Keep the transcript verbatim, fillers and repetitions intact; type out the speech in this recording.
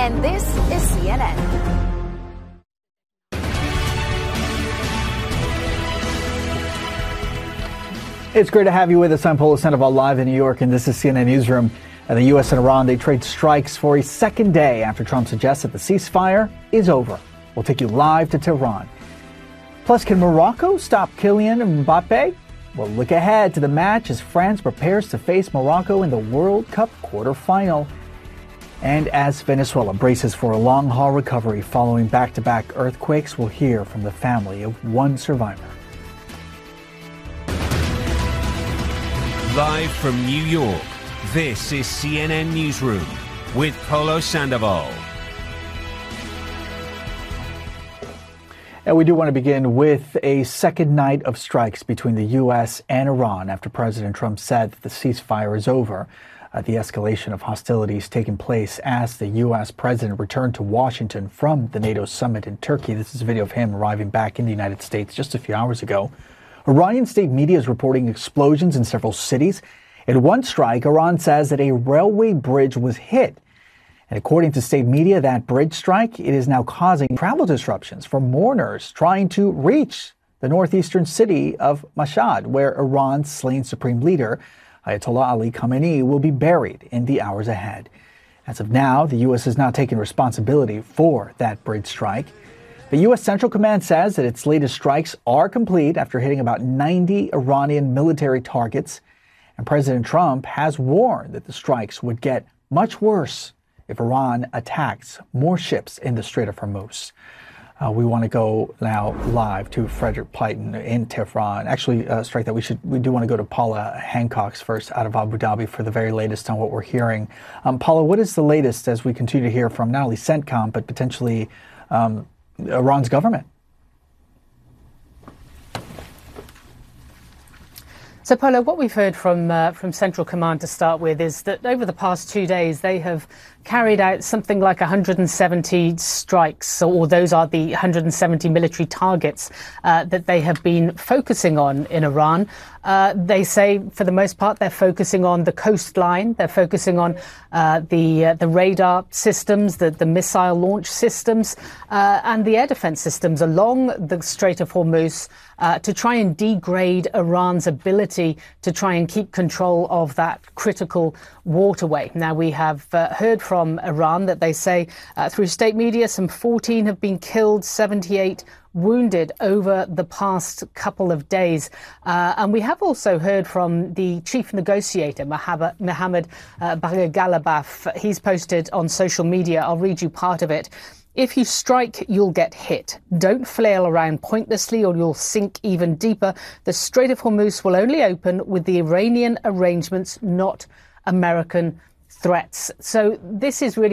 and this is C N N. It's great to have you with us. I'm Polo Sandoval live in New York, and this is C N N Newsroom. And the U S and Iran, they trade strikes for a second day after Trump suggests that the ceasefire is over. We'll take you live to Tehran. Plus, can Morocco stop Kylian Mbappe? We'll look ahead to the match as France prepares to face Morocco in the World Cup quarterfinal. And as Venezuela braces for a long-haul recovery following back-to-back earthquakes, we'll hear from the family of one survivor. Live from New York, this is C N N Newsroom with Polo Sandoval. And we do want to begin with a second night of strikes between the U S and Iran after President Trump said that the ceasefire is over. Uh, the escalation of hostilities taking place as the U S president returned to Washington from the NATO summit in Turkey. This is a video of him arriving back in the United States just a few hours ago. Iranian state media is reporting explosions in several cities. In one strike, Iran says that a railway bridge was hit. And according to state media, that bridge strike, it is now causing travel disruptions for mourners trying to reach the northeastern city of Mashhad, where Iran's slain supreme leader, Ayatollah Ali Khamenei, will be buried in the hours ahead. As of now, the U S has not taken responsibility for that bridge strike. The U S Central Command says that its latest strikes are complete after hitting about ninety Iranian military targets. And President Trump has warned that the strikes would get much worse if Iran attacks more ships in the Strait of Hormuz. Uh, we want to go now live to Frederick Plyton in Tehran. Actually, uh, strike that we should we do want to go to Paula Hancock's first out of Abu Dhabi for the very latest on what we're hearing. Um, Paula, what is the latest as we continue to hear from not only CENTCOM but potentially um, Iran's government? So, Polo, what we've heard from uh, from Central Command to start with is that over the past two days they have carried out something like one hundred seventy strikes, or those are the one hundred seventy military targets uh, that they have been focusing on in Iran. Uh, they say, for the most part, they're focusing on the coastline. They're focusing on uh, the uh, the radar systems, the, the missile launch systems, uh, and the air defense systems along the Strait of Hormuz uh, to try and degrade Iran's ability to try and keep control of that critical waterway. Now, we have uh, heard from Iran that they say uh, through state media some fourteen have been killed, seventy-eight wounded over the past couple of days. Uh, and we have also heard from the chief negotiator, Mohammad uh, Bagher Ghalibaf. He's posted on social media. I'll read you part of it. If you strike, you'll get hit. Don't flail around pointlessly or you'll sink even deeper. The Strait of Hormuz will only open with the Iranian arrangements, not American threats. So this is really